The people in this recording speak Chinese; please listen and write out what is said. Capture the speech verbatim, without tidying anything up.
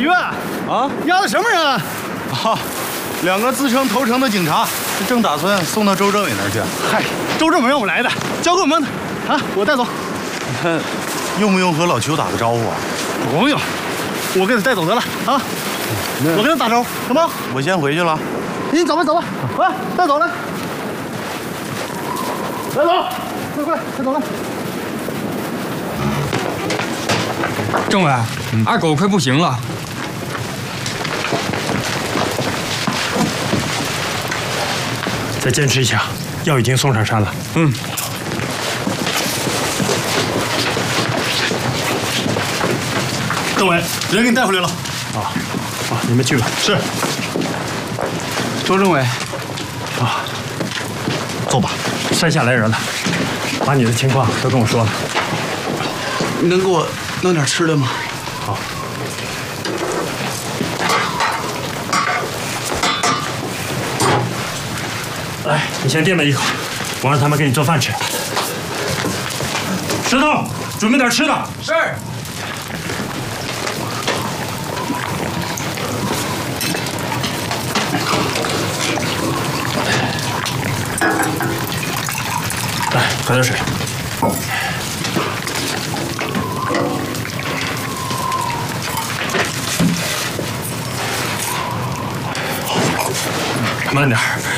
宇啊， 啊， 押的什么人啊？ 啊，两个自称投诚的警察，正打算送到周政委那儿去。 嗨，周政委让我来的，交给我们的，啊，我带走。 看，用不用和老邱打个招呼啊？ 不用，我给他带走得了啊。我跟他打招呼，怎么？ 我先回去了。 你走吧，走吧，来，带走来，带走，快快，带走了。 政委，嗯、二狗快不行了。 再坚持一下，药已经送上山了。 嗯。 政委，人给你带回来了。 啊啊，你们去吧。 是。 周政委， 啊，坐吧。山下来人了，把你的情况都跟我说了。 你能给我弄点吃的吗？ 好。来，你先垫吧一口，我让他们给你做饭吃。石头，准备点吃的。 是。 来，喝点水。慢点儿。